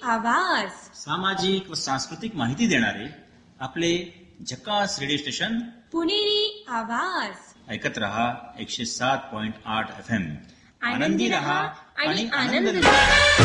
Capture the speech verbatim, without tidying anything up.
आवाज. सामाजिक व सांस्कृतिक माहिती देणारे आपले झकास रेडिओ स्टेशन पुणेरी आवाज. ऐकत रहा एकशे सात पॉइंट आठ एफ एम. आनंदी रहा आणि आनंद घ्या.